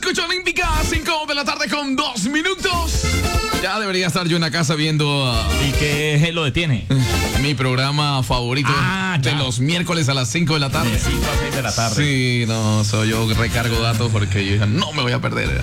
escucho Olímpica, 5 de la tarde con 2 minutos. Ya debería estar yo en la casa viendo ¿Y qué lo detiene? mi programa favorito de los miércoles a las 5 de la tarde. De 5 a 6 de la tarde. Sí, no, yo recargo datos porque yo dije, no me voy a perder.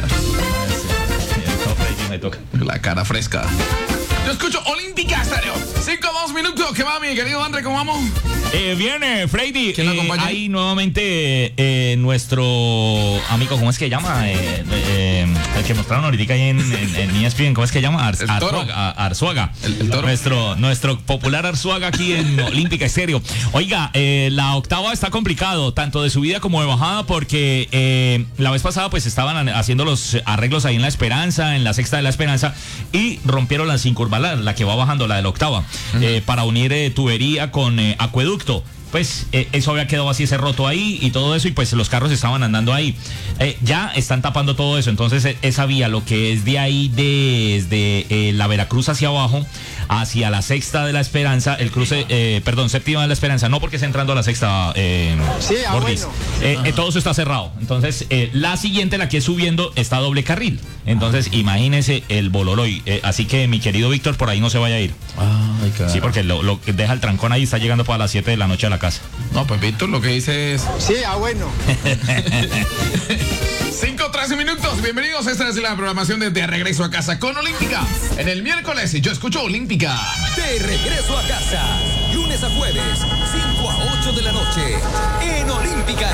Ahí toca. La cara fresca. Yo escucho Olímpica Estéreo. 5-2 minutos. ¿Qué va, mi querido André? ¿Cómo vamos? Viene Freddy. ¿Quién lo acompaña? Ahí nuevamente nuestro amigo, ¿cómo es que llama? El que mostraron ahorita ahí en ESPN, ¿cómo es que llama? Arzuaga. El toro. Nuestro popular Arzuaga aquí en Olímpica Estéreo. Oiga, la octava está complicado, tanto de subida como de bajada, porque la vez pasada pues estaban haciendo los arreglos ahí en La Esperanza, en la sexta de La Esperanza, y rompieron la sin curva, la que va bajando, la de la octava, para unir tubería con acueducto. Pues eso había quedado así, ese roto ahí y todo eso, y pues los carros estaban andando ahí. Ya están tapando todo eso, entonces esa vía, lo que es de ahí desde la Veracruz hacia abajo, hacia la sexta de La Esperanza, el cruce, séptima de La Esperanza, no porque está entrando a la sexta, Gordis. Bueno. Todo eso está cerrado. Entonces, la siguiente, la que es subiendo, está a doble carril. Entonces, imagínese el bololoy. Así que, mi querido Víctor, por ahí no se vaya a ir. Ay, cara. Sí, porque lo que deja el trancón ahí, está llegando para las 7 de la noche a la casa. No, pues Víctor lo que dice es... Sí, bueno. 5-13 minutos. Bienvenidos. Esta es la programación de Regreso a Casa con Olímpica. En el miércoles, yo escucho Olímpica. De regreso a casa, lunes a jueves, 5 a 8 de la noche, en Olímpica